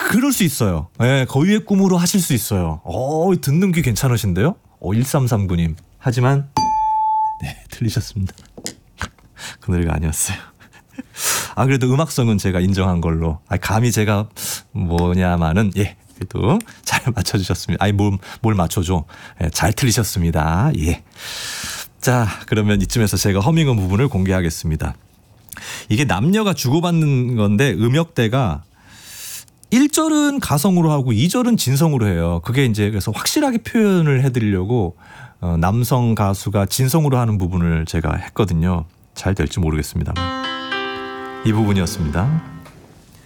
그럴 수 있어요. 예, 거위의 꿈으로 하실 수 있어요. 듣는 귀 괜찮으신데요? 1339님. 하지만 네, 틀리셨습니다. 그 노래가 아니었어요. 그래도 음악성은 제가 인정한 걸로. 감히 제가 뭐냐마는 그래도 잘 맞춰주셨습니다. 뭘 맞춰줘. 잘 틀리셨습니다. 예. 자, 그러면 이쯤에서 제가 허밍은 부분을 공개하겠습니다. 이게 남녀가 주고받는 건데 음역대가 1절은 가성으로 하고 2절은 진성으로 해요. 그게 이제 그래서 확실하게 표현을 해드리려고 남성 가수가 진성으로 하는 부분을 제가 했거든요. 잘 될지 모르겠습니다만 이 부분이었습니다.